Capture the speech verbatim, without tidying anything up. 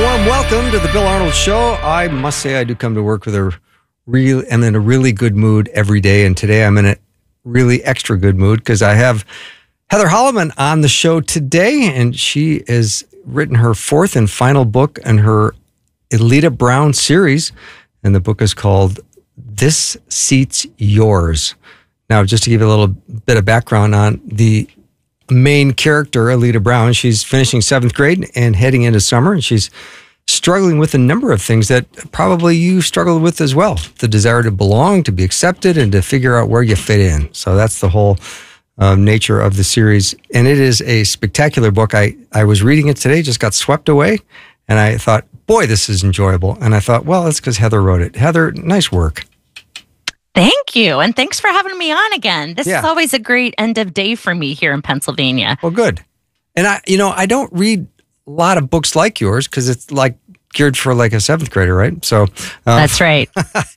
warm welcome to the Bill Arnold Show. I must say I do come to work with a real, I'm in a really good mood every day, and today I'm in a really extra good mood because I have Heather Holleman on the show today, and she has written her fourth and final book in her Elita Brown series, and the book is called This Seat's Yours. Now, just to give you a little bit of background on the main character, Elita Brown, she's finishing seventh grade and heading into summer, and she's struggling with a number of things that probably you struggled with as well. The desire to belong, to be accepted, and to figure out where you fit in. So that's the whole um, nature of the series. And it is a spectacular book. I, I was reading it today, just got swept away, and I thought, boy, this is enjoyable. And I thought, well, that's because Heather wrote it. Heather, nice work. Thank you. And thanks for having me on again. This Yeah. is always a great end of day for me here in Pennsylvania. Well, good. And I, you know, I don't read a lot of books like yours because it's like geared for like a seventh grader, right? So um, That's right.